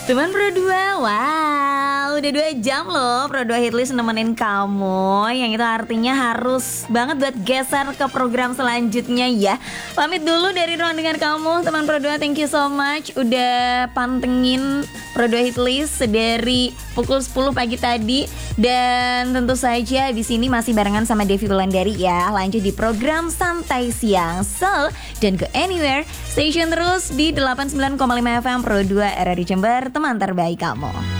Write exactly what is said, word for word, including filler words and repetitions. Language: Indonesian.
Teman Pro dua, wow, udah dua jam loh Pro dua Hitlist nemenin kamu. Yang itu artinya harus banget buat geser ke program selanjutnya ya. Pamit dulu dari ruang dengar kamu, teman Pro dua. Thank you so much udah pantengin Pro dua Hitlist dari pukul sepuluh pagi tadi. Dan tentu saja di sini masih barengan sama Devi Wulandari ya. Lanjut di program Santai Siang. So, dan go anywhere, stay tune terus di delapan puluh sembilan koma lima F M Pro dua R R I Jember, teman terbaik kamu.